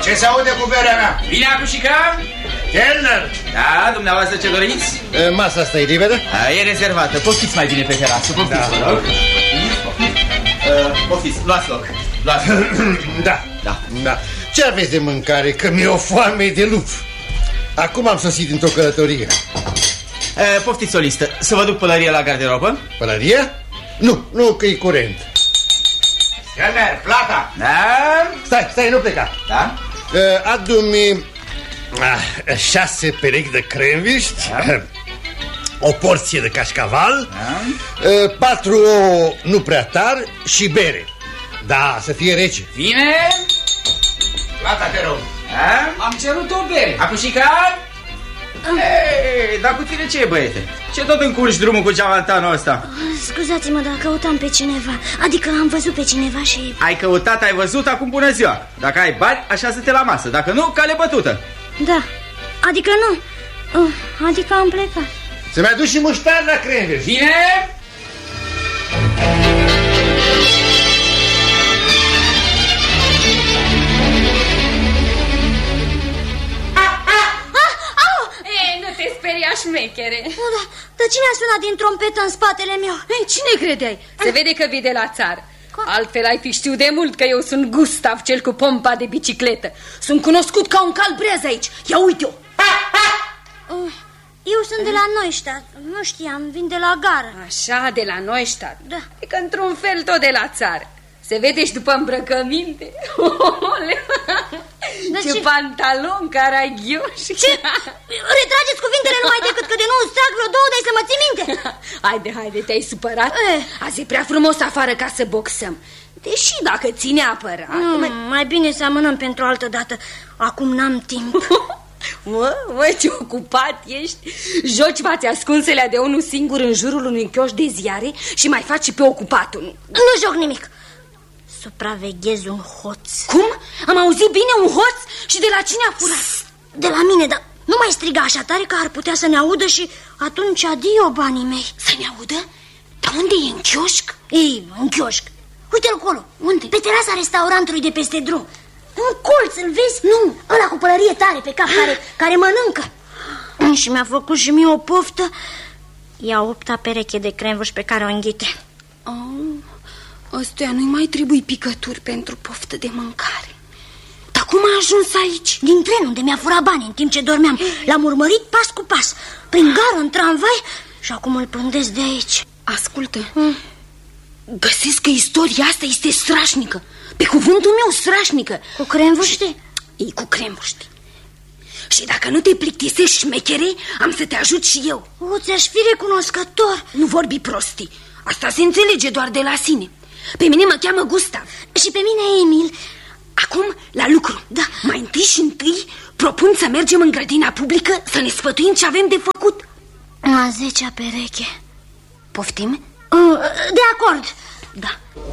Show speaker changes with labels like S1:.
S1: Ce se aude cu berea mea?
S2: Bine, Acușica?
S1: Kelner!
S2: Da, dumneavoastră ce doriți?
S3: Masa asta e liberă?
S2: E rezervată, poftiți mai bine pe terasă, poftiți, vă rog. Poftiți, luați loc.
S3: Da. Ce aveți de mâncare? Că mi-e o foame de lup. Acum am sosit într-o călătorie.
S2: Poftiți o listă, să vă duc pălărie la garderobă?
S3: Pălărie? Nu, că e curent.
S1: Kelner, plata!
S2: Da?
S3: Stai, nu pleca.
S2: Da?
S3: Adu-mi 6 perechi de cremviști, o porție de cașcaval, 4 ouă nu prea tari și bere. Da, să fie rece.
S2: Bine?
S1: Plata, te rog.
S2: Am cerut o bere. Acușica? Dar cu tine ce e, băiete? Ce tot încurci drumul cu geamantanul ăsta?
S4: Scuzați-mă, dar căutam pe cineva. Adică am văzut pe cineva și...
S2: Ai căutat, ai văzut, acum bună ziua. Dacă ai bani, așează-te la masă. Dacă nu, cale bătută.
S4: Da, adică nu. Adică am plecat.
S3: Să mi-aduci și muștar la cremviști.
S2: Bine?
S5: Șmechere.
S4: Da, dar cine a sunat din trompetă în spatele meu?
S5: Cine credeai? Se vede că vii de la țară. Altfel ai fi știut de mult că eu sunt Gustav, cel cu pompa de bicicletă. Sunt cunoscut ca un calbreaz aici. Ia uite-o.
S4: Eu sunt de la Neustadt. Nu știam, vin de la gară.
S5: Așa, de la Neustadt.
S4: Da.
S5: E că într-un fel tot de la țară. Se vede și după îmbrăcăminte. Ce pantalon caragioși.
S4: Ce? Retrageți cuvintele numai decât că de nu îți trag vreo 2 de să mă ții minte.
S5: Haide, te-ai supărat? Azi e prea frumos afară ca să boxăm. Deși dacă ține apărat...
S4: Mai bine să amânăm pentru altă dată. Acum n-am timp.
S5: Mă, ce ocupat ești. Joci fați ascunselea de unul singur în jurul unui chioș de ziare și mai faci și pe ocupatul.
S4: Nu joc nimic. Supraveghez un hoț.
S5: Cum? Am auzit bine, un hoț? Și de la cine a furat?
S4: De la mine, dar nu mai striga așa tare că ar putea să ne audă și atunci adio banii mei.
S5: Să ne audă? Dar unde e, în chioșc?
S4: Ei, în chioșc. Uite-l acolo.
S5: Unde?
S4: Pe terasa restaurantului de peste drum. În colț, îl vezi? Nu, ăla cu pălărie tare pe cap care mănâncă. Și mi-a făcut și mie o poftă. E a 8-a pereche de cremvuș pe care o înghite.
S5: Ăstuia nu-i mai trebuie picături pentru poftă de mâncare. Dar cum a ajuns aici?
S4: Din tren unde mi-a furat bani în timp ce dormeam. L-am urmărit pas cu pas, prin gară, în tramvai, și acum îl pândesc de aici.
S5: Ascultă, găsesc că istoria asta este strașnică. Pe cuvântul meu, strașnică.
S4: Cu cremvuște?
S5: Ei, cu cremvuște. Și dacă nu te plictisești, șmechere, am să te ajut și eu.
S4: Ți-aș fi recunoscător.
S5: Nu vorbi prostii. Asta se înțelege doar de la sine. Pe mine mă cheamă Gustav.
S4: Și pe mine Emil.
S5: Acum la lucru.
S4: Da.
S5: Mai întâi propun să mergem în grădina publică să ne sfătuim ce avem de făcut.
S4: A 10-a pereche.
S5: Poftim?
S4: De acord.
S5: Da.